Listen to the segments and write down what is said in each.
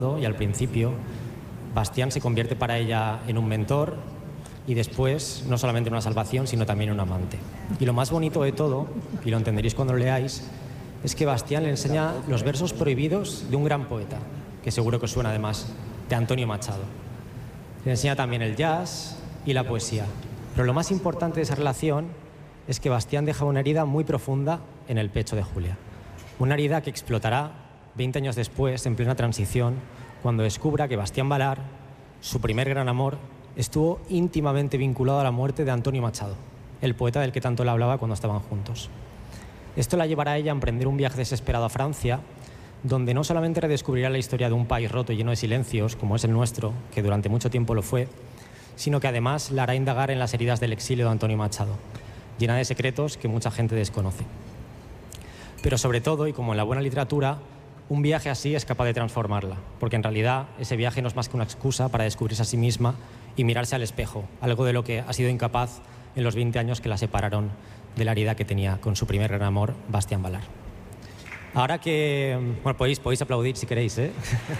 y al principio Bastián se convierte para ella en un mentor y después no solamente en una salvación, sino también en un amante. Y lo más bonito de todo, y lo entenderéis cuando lo leáis, es que Bastián le enseña los versos prohibidos de un gran poeta, que seguro que os suena además, de Antonio Machado. Le enseña también el jazz y la poesía. Pero lo más importante de esa relación es que Bastián deja una herida muy profunda en el pecho de Julia. Una herida que explotará 20 años después, en plena transición, cuando descubra que Bastián Balar, su primer gran amor, estuvo íntimamente vinculado a la muerte de Antonio Machado, el poeta del que tanto le hablaba cuando estaban juntos. Esto la llevará a ella a emprender un viaje desesperado a Francia, donde no solamente redescubrirá la historia de un país roto y lleno de silencios, como es el nuestro, que durante mucho tiempo lo fue, sino que además la hará indagar en las heridas del exilio de Antonio Machado, llena de secretos que mucha gente desconoce. Pero sobre todo, y como en la buena literatura, un viaje así es capaz de transformarla, porque en realidad ese viaje no es más que una excusa para descubrirse a sí misma y mirarse al espejo, algo de lo que ha sido incapaz en los 20 años que la separaron de la herida que tenía con su primer gran amor, Bastián Balar. Ahora que... Bueno, podéis aplaudir si queréis, ¿eh?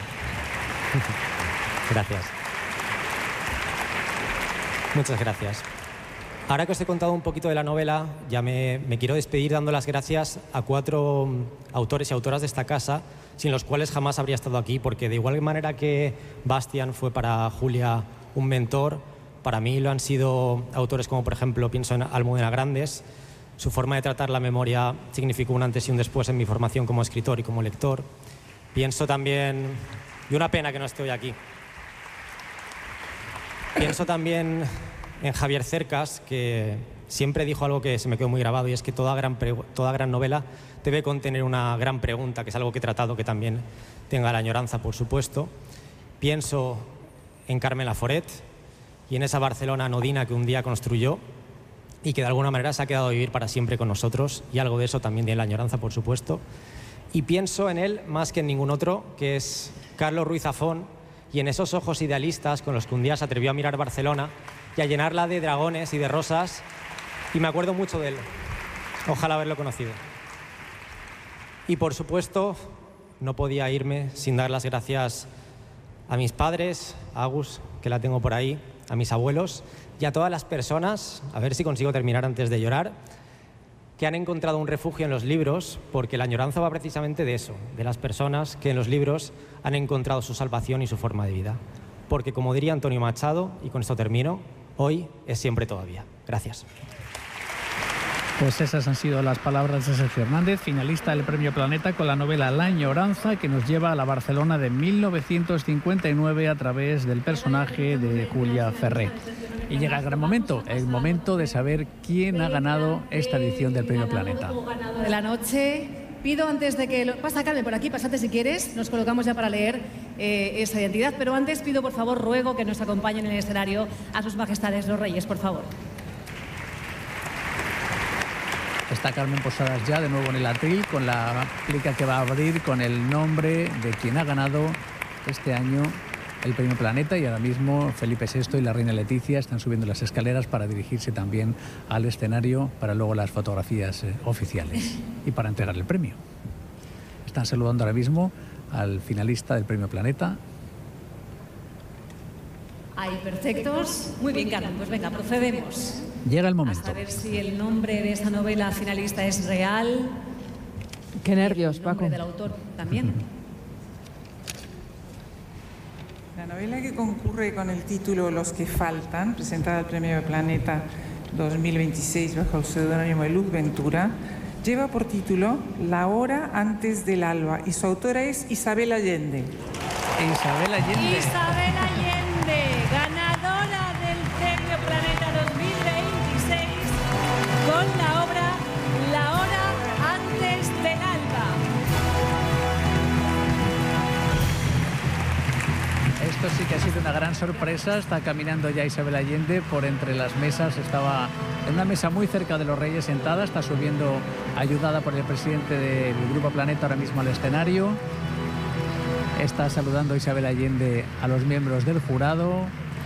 Gracias. Muchas gracias. Ahora que os he contado un poquito de la novela, ya me quiero despedir dando las gracias a 4 autores y autoras de esta casa, sin los cuales jamás habría estado aquí, porque de igual manera que Bastián fue para Julia un mentor, para mí lo han sido autores como, por ejemplo, pienso en Almudena Grandes. Su forma de tratar la memoria significó un antes y un después en mi formación como escritor y como lector. Pienso también... Y una pena que no esté hoy aquí. Pienso también en Javier Cercas, que siempre dijo algo que se me quedó muy grabado, y es que toda gran novela debe contener una gran pregunta, que es algo que he tratado que también tenga la añoranza, por supuesto. Pienso en Carmen Laforet y en esa Barcelona anodina que un día construyó y que de alguna manera se ha quedado a vivir para siempre con nosotros, y algo de eso también tiene la añoranza, por supuesto. Y pienso en él más que en ningún otro, que es Carlos Ruiz Zafón, y en esos ojos idealistas con los que un día se atrevió a mirar Barcelona y a llenarla de dragones y de rosas, y me acuerdo mucho de él. Ojalá haberlo conocido. Y por supuesto, no podía irme sin dar las gracias a mis padres, a Agus, que la tengo por ahí, a mis abuelos y a todas las personas, a ver si consigo terminar antes de llorar, que han encontrado un refugio en los libros, porque la añoranza va precisamente de eso, de las personas que en los libros han encontrado su salvación y su forma de vida. Porque, como diría Antonio Machado, y con esto termino, hoy es siempre todavía. Gracias. Pues esas han sido las palabras de Sergio Hernández, finalista del Premio Planeta con la novela La añoranza, que nos lleva a la Barcelona de 1959 a través del personaje de Julia Ferrer. Y llega el gran momento, el momento de saber quién ha ganado esta edición del Premio Planeta. De la noche, pido antes de que... Pasa, Carmen, por aquí, pásate si quieres, nos colocamos ya para leer esa identidad, pero antes pido, por favor, ruego que nos acompañen en el escenario a sus majestades los reyes, por favor. Está Carmen Posadas ya de nuevo en el atril con la plica que va a abrir con el nombre de quien ha ganado este año el Premio Planeta, y ahora mismo Felipe VI y la reina Leticia están subiendo las escaleras para dirigirse también al escenario para luego las fotografías oficiales y para entregar el premio. Están saludando ahora mismo al finalista del Premio Planeta. Ahí, perfectos. Muy bien, Carmen, pues venga, procedemos. Llega el momento. A saber si el nombre de esa novela finalista es real. Qué nervios, Paco. El nombre del autor también. La novela que concurre con el título Los que faltan, presentada al Premio Planeta 2026 bajo el seudónimo de Luz Ventura, lleva por título La hora antes del alba, y su autora es Isabel Allende. Isabel Allende. Isabel Allende, ganadora del Premio Planeta 2026 con la obra La hora antes del alba. Esto sí que ha sido una gran sorpresa. Está caminando ya Isabel Allende por entre las mesas. Estaba en una mesa muy cerca de los reyes sentada. Está subiendo, ayudada por el presidente del Grupo Planeta, ahora mismo al escenario. Está saludando Isabel Allende a los miembros del jurado.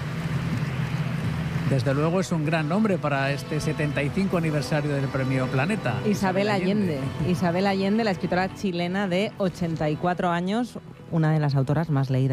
Desde luego es un gran nombre para este 75 aniversario del Premio Planeta. Isabel Allende. Isabel Allende, la escritora chilena de 84 años, una de las autoras más leídas.